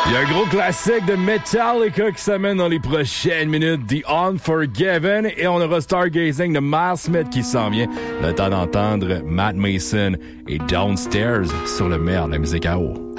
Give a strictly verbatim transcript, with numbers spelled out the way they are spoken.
Il y a un gros classique de Metallica qui s'amène dans les prochaines minutes, The Unforgiven, et on aura Stargazing de Miles Smith qui s'en vient. Le temps d'entendre Matt Mason et Downstairs sur le meilleur de la musique à eau.